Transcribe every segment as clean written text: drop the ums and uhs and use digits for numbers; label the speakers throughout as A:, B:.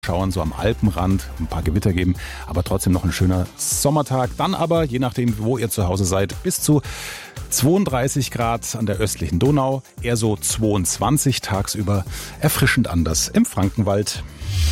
A: Schauern so am Alpenrand, ein paar Gewitter geben, aber trotzdem noch ein schöner Sommertag. Dann aber, je nachdem, wo ihr zu Hause seid, bis zu 32 Grad an der östlichen Donau, eher so 22 tagsüber, erfrischend anders im Frankenwald.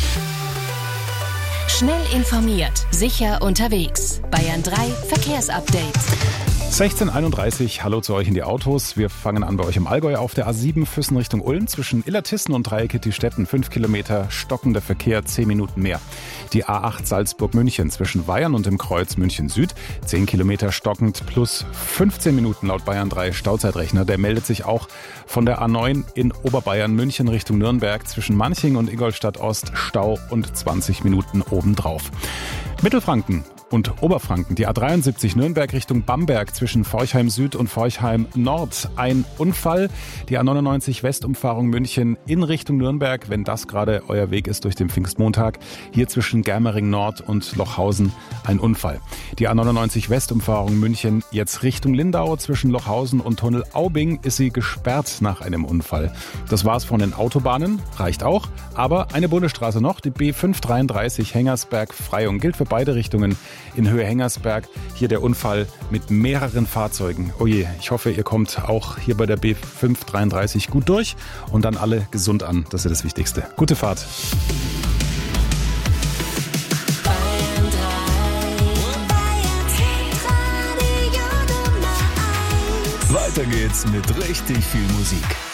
B: Schnell informiert, sicher unterwegs. Bayern 3 Verkehrsupdate.
A: 16:31, hallo zu euch in die Autos. Wir fangen an bei euch im Allgäu auf der A7 Füssen Richtung Ulm. Zwischen Illertissen und Dreieckittistetten 5 Kilometer, stockender Verkehr 10 Minuten mehr. Die A8 Salzburg-München zwischen Weyern und dem Kreuz München Süd 10 Kilometer stockend plus 15 Minuten laut Bayern 3 Stauzeitrechner. Der meldet sich auch von der A9 in Oberbayern München Richtung Nürnberg zwischen Manching und Ingolstadt Ost Stau und 20 Minuten obendrauf. Mittelfranken und Oberfranken, die A73 Nürnberg Richtung Bamberg zwischen Forchheim Süd und Forchheim Nord. Ein Unfall, die A99 Westumfahrung München in Richtung Nürnberg, wenn das gerade euer Weg ist durch den Pfingstmontag. Hier zwischen Germering Nord und Lochhausen ein Unfall. Die A99 Westumfahrung München jetzt Richtung Lindau zwischen Lochhausen und Tunnel Aubing ist sie gesperrt nach einem Unfall. Das war's von den Autobahnen, reicht auch, aber eine Bundesstraße noch, die B533 Hengersberg-Freyung gilt für beide Richtungen. In Höhe Hengersberg hier der Unfall mit mehreren Fahrzeugen. Oh je, ich hoffe, ihr kommt auch hier bei der B533 gut durch und dann alle gesund an. Das ist das Wichtigste. Gute Fahrt.
C: Weiter geht's mit richtig viel Musik.